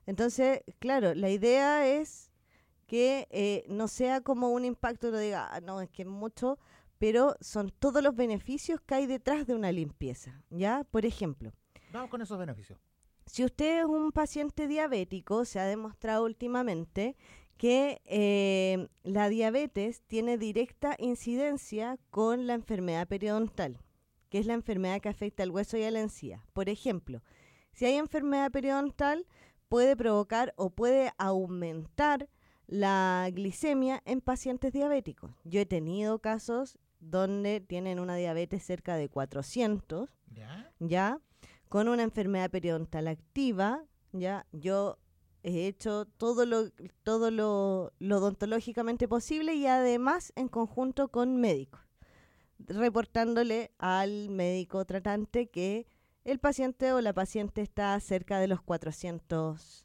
Entonces, claro, la idea es que no sea como un impacto, no diga, "Ah, no, es que es mucho", pero son todos los beneficios que hay detrás de una limpieza, ¿ya? Por ejemplo, Vamos con esos beneficios. si usted es un paciente diabético, se ha demostrado últimamente que la diabetes tiene directa incidencia con la enfermedad periodontal, que es la enfermedad que afecta al hueso y a la encía. Por ejemplo, si hay enfermedad periodontal, puede provocar o puede aumentar la glicemia en pacientes diabéticos. Yo he tenido casos donde tienen una diabetes cerca de 400, ¿Ya? ¿ya? Con una enfermedad periodontal activa, ¿ya? Yo he hecho todo lo odontológicamente posible y además en conjunto con médicos, reportándole al médico tratante que el paciente o la paciente está cerca de los 400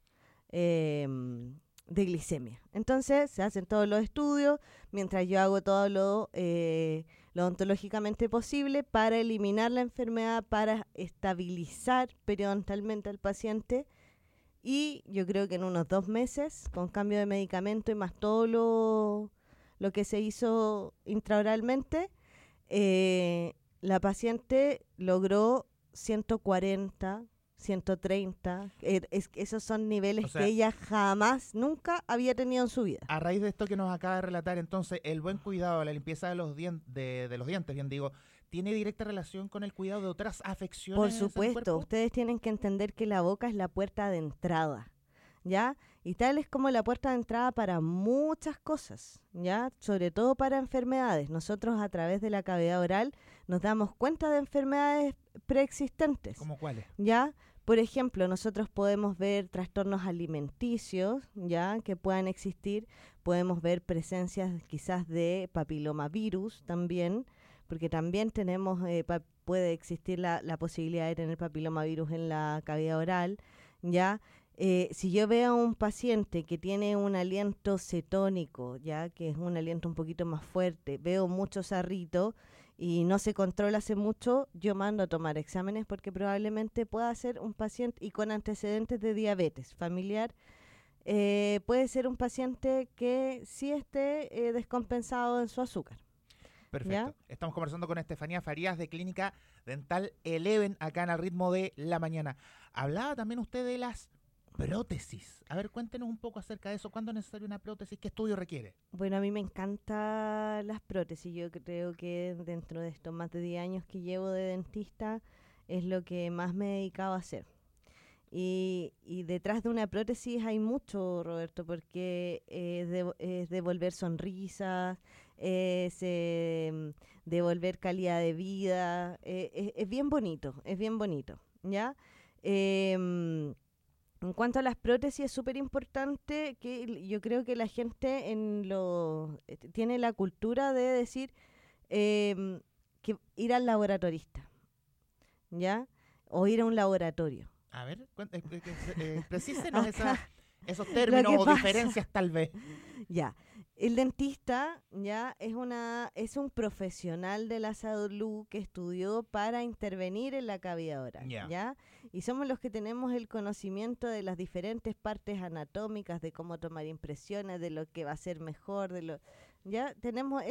de glicemia. Entonces se hacen todos los estudios mientras yo hago todo lo odontológicamente posible para eliminar la enfermedad, para estabilizar periodontalmente al paciente. Y yo creo que en unos 2 meses, con cambio de medicamento y más todo lo que se hizo intraoralmente, la paciente logró 140, 130. Esos son O niveles que sea, ella jamás, nunca había tenido en su vida. a raíz de esto que nos acaba de relatar, entonces, el buen cuidado, la limpieza de los, de los dientes, bien digo, ¿tiene directa relación con el cuidado de otras Por afecciones en el supuesto, cuerpo? ustedes tienen que entender que la boca es la puerta de entrada, ¿ya? Y tal es como la puerta de entrada para muchas cosas, ¿ya? Sobre todo para enfermedades. Nosotros a través de la cavidad oral nos damos cuenta de enfermedades preexistentes, ¿Cómo cuáles? ¿ya? Por ejemplo, nosotros podemos ver trastornos alimenticios, ¿ya? Que puedan existir. Podemos ver presencias quizás de papilomavirus también, porque también tenemos, puede existir la posibilidad de tener papilomavirus en la cavidad oral, ¿ya? Si yo veo a un paciente que tiene un aliento cetónico, ya que es un aliento un poquito más fuerte, veo mucho sarrito y no se controla hace mucho, yo mando a tomar exámenes porque probablemente pueda ser un paciente y con antecedentes de diabetes familiar. Puede ser un paciente que sí esté descompensado en su azúcar, ¿ya? Perfecto. Estamos conversando con Estefanía Farías de Clínica Dental Eleven acá en Al Ritmo de la Mañana. Hablaba también usted de las prótesis. A ver, cuéntenos un poco acerca de eso. ¿Cuándo es necesaria una prótesis? ¿Qué estudio requiere? Bueno, a mí me encantan las prótesis. Yo creo que dentro de estos más de 10 años que llevo de dentista es lo que más me he dedicado a hacer. Y detrás de una prótesis hay mucho, Roberto, porque es devolver sonrisas, es devolver calidad de vida. Es bien bonito, es bien bonito, ¿ya? Em, en cuanto a las prótesis, es súper importante que yo creo que la gente tiene la cultura de decir em, que ir al laboratorista, ¿ya? O ir a un laboratorio. A ver, precísenos Acá esos lo términos que o pasa, diferencias tal vez. ya, el dentista ya es un profesional de la salud que estudió para intervenir en la cavidad oral, Ya. ¿ya? Y somos los que tenemos el conocimiento de las diferentes partes anatómicas, de cómo tomar impresiones, de lo que va a ser mejor, ya tenemos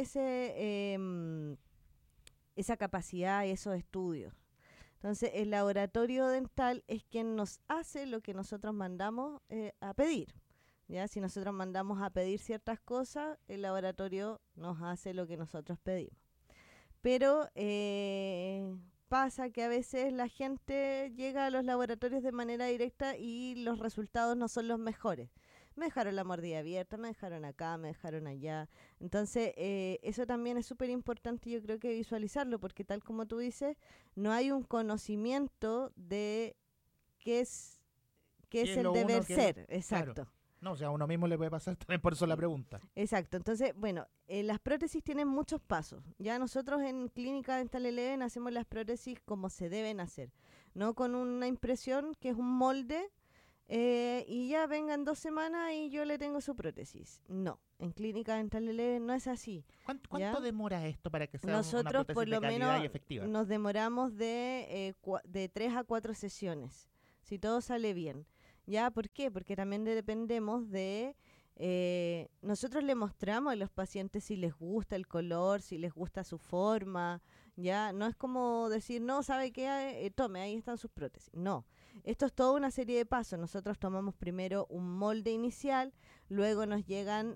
esa capacidad y esos estudios. Entonces, el laboratorio dental es quien nos hace lo que nosotros mandamos a pedir. ¿Ya? Si nosotros mandamos a pedir ciertas cosas, el laboratorio nos hace lo que nosotros pedimos. Pero pasa que a veces la gente llega a los laboratorios de manera directa y los resultados no son los mejores. Me dejaron la mordida abierta, me dejaron acá, me dejaron allá. Entonces, eso también es súper importante, yo creo que visualizarlo, porque tal como tú dices, no hay un conocimiento de qué es, qué ¿Qué es es el lo uno? deber ¿Qué es lo...? ser. Claro. Exacto. No, o sea, a uno mismo le puede pasar también, por eso la pregunta. Exacto, entonces, bueno, las prótesis tienen muchos pasos. Ya nosotros en Clínica Dental Eleven hacemos las prótesis como se deben hacer, no con una impresión que es un molde y ya vengan 2 semanas y yo le tengo su prótesis. No, en Clínica Dental Eleven no es así, ¿Cuánto ¿ya? demora esto para que sea una Nosotros por prótesis de lo calidad y menos efectiva? nos demoramos de 3 a 4 sesiones, si todo sale bien. ¿Ya? ¿Por qué? Porque también dependemos de... nosotros le mostramos a los pacientes si les gusta el color, si les gusta su forma, ¿ya? No es como decir, no, ¿sabe qué? Tome, ahí están sus prótesis. No, esto es toda una serie de pasos. Nosotros tomamos primero un molde inicial, luego nos llegan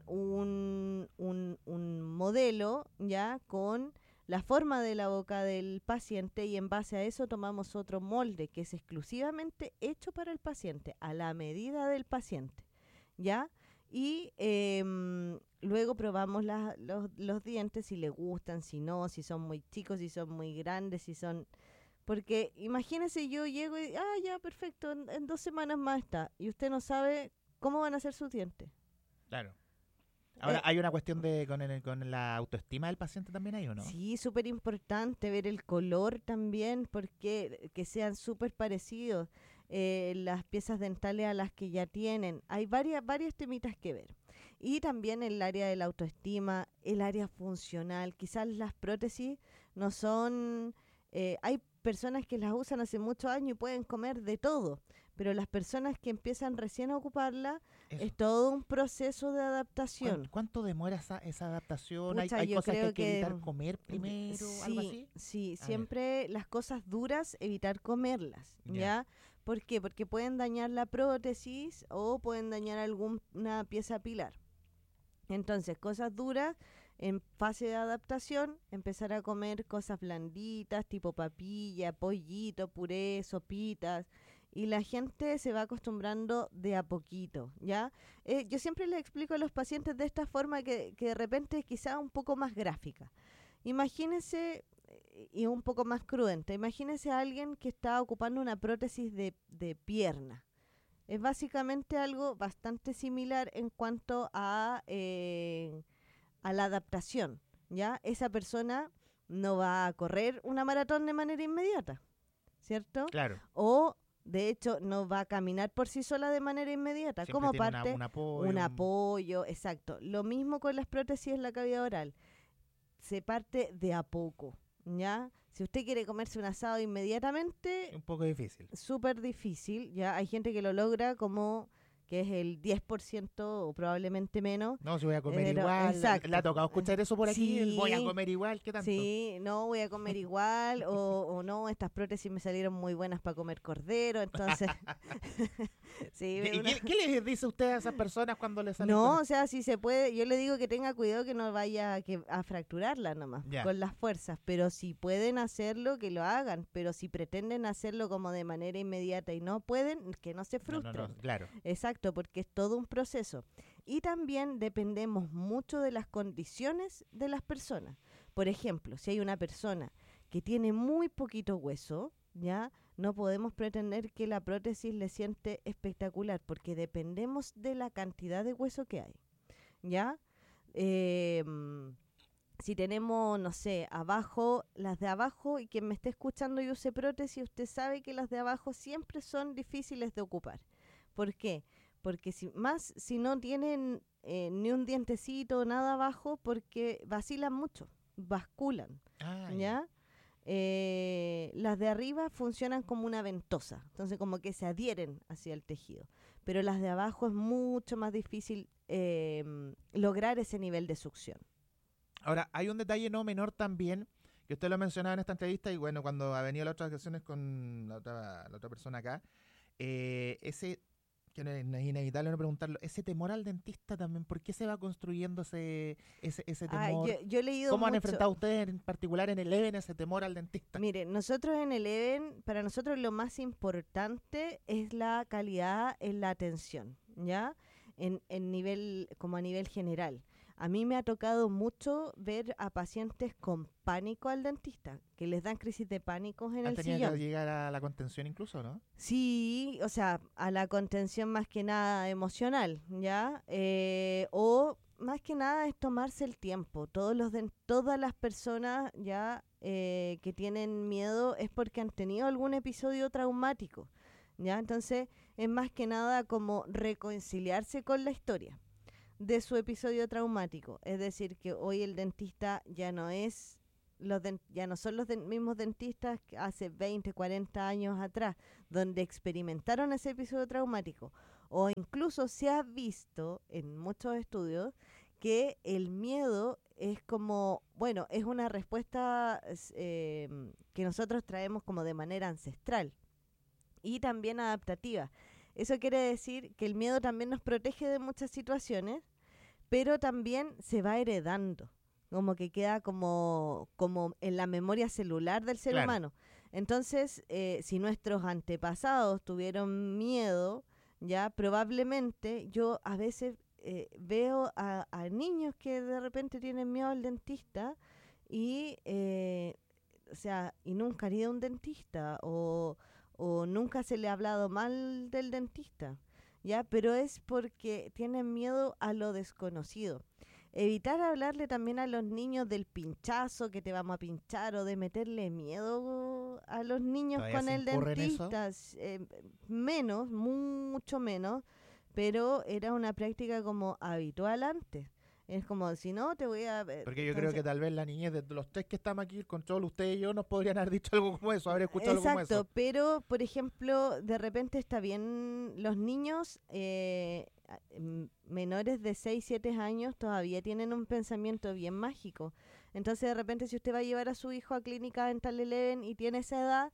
un modelo, ¿ya? Con la forma de la boca del paciente y en base a eso tomamos otro molde que es exclusivamente hecho para el paciente, a la medida del paciente, ¿ya? Y luego probamos los dientes, si le gustan, si no, si son muy chicos, si son muy grandes, si son... Porque imagínese, yo llego y, ya, perfecto, en 2 semanas más está. Y usted no sabe cómo van a ser sus dientes. Claro. Ahora, ¿hay una cuestión con la autoestima del paciente también ahí o no? Sí, súper importante ver el color también, porque que sean súper parecidos las piezas dentales a las que ya tienen. Hay varias temitas que ver. Y también el área de la autoestima, el área funcional. Quizás las prótesis no son... hay personas que las usan hace muchos años y pueden comer de todo, pero las personas que empiezan recién a ocuparla es todo un proceso de adaptación. ¿Cuánto demora esa adaptación? Pucha, ¿Hay yo cosas que creo hay que evitar comer primero? sí, ¿Algo así? sí, Ah, siempre las cosas duras evitar comerlas, ¿ya? ¿Por qué? Porque pueden dañar la prótesis o pueden dañar alguna pieza pilar. Entonces, cosas duras, en fase de adaptación, empezar a comer cosas blanditas, tipo papilla, pollito, puré, sopitas, y la gente se va acostumbrando de a poquito, ¿ya? Yo siempre les explico a los pacientes de esta forma que de repente es quizá un poco más gráfica. Imagínense, y un poco más cruenta, imagínense a alguien que está ocupando una prótesis de pierna. Es básicamente algo bastante similar en cuanto a la adaptación, ¿ya? Esa persona no va a correr una maratón de manera inmediata, ¿cierto? Claro. O, de hecho, no va a caminar por sí sola de manera inmediata. Siempre Como tiene parte, un apoyo. un apoyo, exacto. Lo mismo con las prótesis en la cavidad oral. Se parte de a poco, ¿ya? Si usted quiere comerse un asado inmediatamente, Un poco difícil. súper difícil, ¿ya? Hay gente que lo logra como que es el 10% o probablemente menos. No, si voy a comer Pero, igual. exacto. ¿Le ha tocado escuchar eso por aquí? Sí. Voy a comer igual, ¿qué tanto? Sí, no voy a comer igual o no, estas prótesis me salieron muy buenas para comer cordero, entonces... sí, ¿Y qué les dice usted a esas personas cuando les salen no, con o sea, si se puede, yo le digo que tenga cuidado que no vaya a fracturarla nomás, Ya. con las fuerzas, pero si pueden hacerlo, que lo hagan, pero si pretenden hacerlo como de manera inmediata y no pueden, que no se frustren. No, claro. Exacto, porque es todo un proceso. Y también dependemos mucho de las condiciones de las personas. Por ejemplo, si hay una persona que tiene muy poquito hueso, ¿ya? No podemos pretender que la prótesis le siente espectacular, porque dependemos de la cantidad de hueso que hay, ¿ya? Si tenemos, no sé, abajo, las de abajo, y quien me esté escuchando y use prótesis, usted sabe que las de abajo siempre son difíciles de ocupar. ¿Por qué? Porque si no tienen ni un dientecito, nada abajo, porque vacilan mucho, basculan, ¿ya? Las de arriba funcionan como una ventosa, entonces como que se adhieren hacia el tejido, pero las de abajo es mucho más difícil lograr ese nivel de succión. Ahora, hay un detalle no menor también, que usted lo mencionaba en esta entrevista, y bueno, cuando ha venido las otras ocasiones con la otra persona acá, ese, que no es inevitable no preguntarlo, ese temor al dentista también, ¿por qué se va construyendo ese temor? Yo he leído ¿Cómo han mucho. enfrentado ustedes en particular en el EVEN ese temor al dentista? Mire, nosotros en el EVEN, para nosotros lo más importante es la calidad en la atención, ¿ya? En nivel, como a nivel general. A mí me ha tocado mucho ver a pacientes con pánico al dentista, que les dan crisis de pánico en ¿Han el tenido sillón. que llegar a la contención incluso, no? Sí, o sea, a la contención más que nada emocional, ¿ya? O más que nada es tomarse el tiempo. Todas las personas ya que tienen miedo es porque han tenido algún episodio traumático, ¿ya? Entonces es más que nada como reconciliarse con la historia de su episodio traumático. Es decir, que hoy el dentista ya no es ya no son los mismos dentistas que hace 20, 40 años atrás, donde experimentaron ese episodio traumático. O incluso se ha visto en muchos estudios que el miedo es como, bueno, es una respuesta que nosotros traemos como de manera ancestral y también adaptativa. Eso quiere decir que el miedo también nos protege de muchas situaciones, pero también se va heredando, como que queda como en la memoria celular del ser humano. Entonces, si nuestros antepasados tuvieron miedo, ya probablemente yo a veces veo a niños que de repente tienen miedo al dentista y, o sea, y nunca han ido a un dentista o nunca se le ha hablado mal del dentista, ¿ya? Pero es porque tienen miedo a lo desconocido. Evitar hablarle también a los niños del pinchazo, que te vamos a pinchar, o de meterle miedo a los niños con el dentista. Menos, mucho menos, pero era una práctica como habitual antes. Es como, si no, te voy a... Porque yo creo que tal vez la niñez de los tres que estamos aquí, el control, usted y yo, nos podrían haber dicho algo como eso, haber escuchado algo como eso. Exacto, pero, por ejemplo, de repente está bien, los niños menores de 6, 7 años todavía tienen un pensamiento bien mágico. Entonces, de repente, si usted va a llevar a su hijo a Clínica Dental Eleven y tiene esa edad,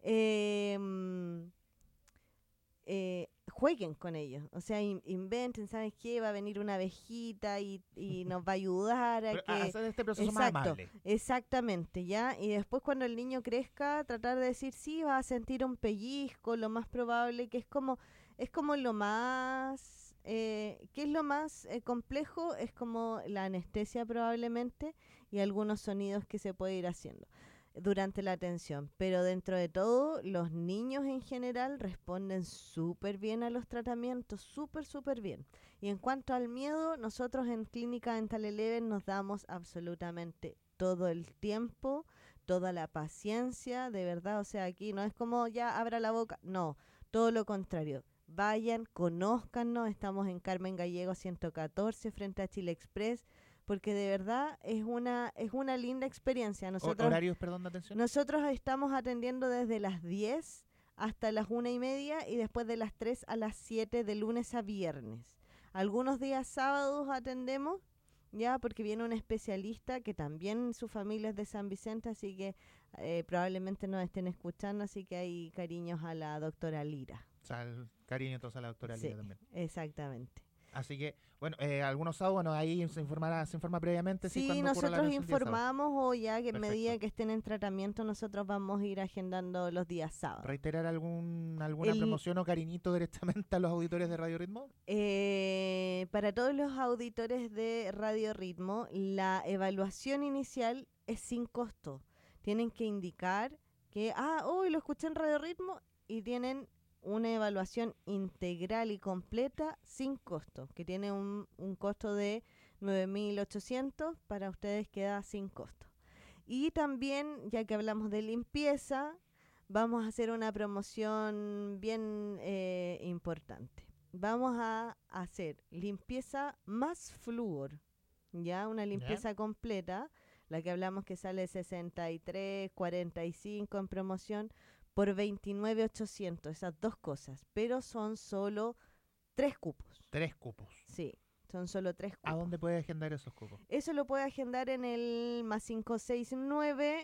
jueguen con ellos, o sea, inventen, ¿sabes qué? Va a venir una abejita y nos va a ayudar a hacer este proceso más amable. Exactamente, ¿ya? Y después cuando el niño crezca, tratar de decir, sí, va a sentir un pellizco, lo más probable, que es como lo más, ¿qué es lo más complejo? Es como la anestesia probablemente y algunos sonidos que se puede ir haciendo durante la atención, pero dentro de todo los niños en general responden súper bien a los tratamientos, súper bien. Y en cuanto al miedo, nosotros en Clínica Dental Eleven nos damos absolutamente todo el tiempo, toda la paciencia, de verdad, o sea, aquí no es como ya abra la boca, no, todo lo contrario. Vayan, conózcanos, estamos en Carmen Gallego 114 frente a Chile Express, porque de verdad es una linda experiencia. ¿Horarios, perdón, de atención? Nosotros estamos atendiendo desde las 10 hasta las 1:30 y después de las 3 a las 7 de lunes a viernes. Algunos días sábados atendemos, ya, porque viene un especialista que también su familia es de San Vicente, así que probablemente nos estén escuchando, así que hay cariños a la doctora Lira. O sea, el cariño entonces a la doctora Lira también. Exactamente. Así que, bueno, algunos sábados, bueno, ahí se informa previamente. Sí, nosotros informamos o ya que en medida que estén en tratamiento nosotros vamos a ir agendando los días sábados. ¿Reiterar alguna promoción o cariñito directamente a los auditores de Radio Ritmo? Para todos los auditores de Radio Ritmo, la evaluación inicial es sin costo. Tienen que indicar que, hoy lo escuché en Radio Ritmo y tienen una evaluación integral y completa sin costo, que tiene un costo de 9.800, para ustedes queda sin costo. Y también, ya que hablamos de limpieza, vamos a hacer una promoción bien importante. Vamos a hacer limpieza más flúor, ya una limpieza completa, la que hablamos que sale 63, 45 en promoción, por 29.800, esas dos cosas, pero son solo 3 cupos. 3 cupos. Sí, son solo 3 cupos. ¿A dónde puede agendar esos cupos? Eso lo puede agendar en el +569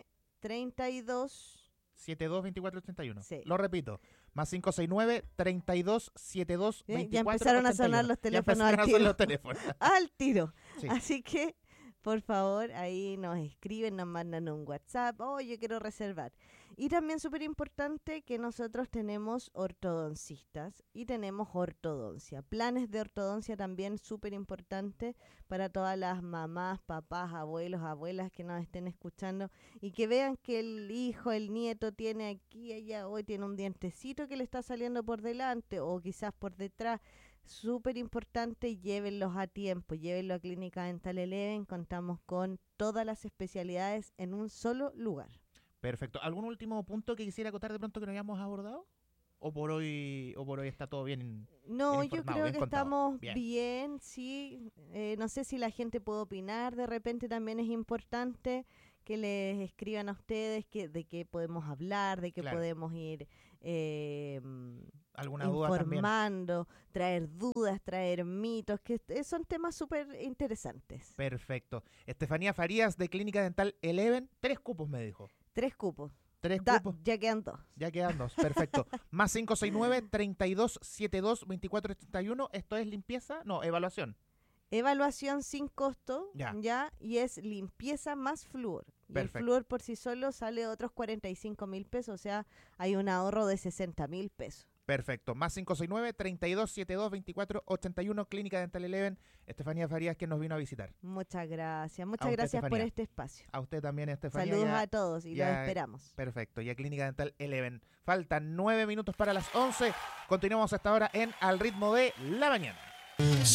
32 72 24 81. Sí. Lo repito, +569 32 72 24 ya empezaron 81. A sonar los teléfonos al tiro. Al tiro. Sí. Así que, por favor, ahí nos escriben, nos mandan un WhatsApp, yo quiero reservar. Y también súper importante que nosotros tenemos ortodoncistas y tenemos ortodoncia. Planes de ortodoncia también súper importante para todas las mamás, papás, abuelos, abuelas que nos estén escuchando y que vean que el hijo, el nieto tiene aquí, allá, hoy tiene un dientecito que le está saliendo por delante o quizás por detrás. Súper importante, llévenlos a tiempo, llévenlo a Clínica Dental Eleven, contamos con todas las especialidades en un solo lugar. Perfecto. ¿Algún último punto que quisiera acotar de pronto que no hayamos abordado? ¿O por hoy está todo bien? No, bien yo informado, creo bien que contado? estamos bien, sí. No sé si la gente puede opinar, de repente también es importante que les escriban a ustedes de qué podemos hablar, de qué Claro. podemos ir ¿Alguna duda también? informando, traer dudas, traer mitos, que son temas súper interesantes. Perfecto. Estefanía Farías de Clínica Dental Eleven, 3 cupos me dijo. 3 cupos. 3 Da, cupos. ya quedan 2. Ya quedan 2, perfecto. Más 569-3272-2481. ¿Esto es limpieza? No, evaluación. Evaluación sin costo, Ya. y es limpieza más flúor. Y Perfecto. el flúor por sí solo sale otros 45.000 pesos, o sea, hay un ahorro de 60.000 pesos. Perfecto. Más 569-3272-2481, Clínica Dental Eleven. Estefanía Farías, que nos vino a visitar. Muchas gracias. A Muchas usted, gracias por Estefanía. este espacio. A usted también, Estefanía. Saludos ya- a todos y los ya- esperamos. Perfecto. Y a Clínica Dental Eleven. Faltan 9 minutos para las 11. Continuamos hasta ahora en Al Ritmo de la Mañana.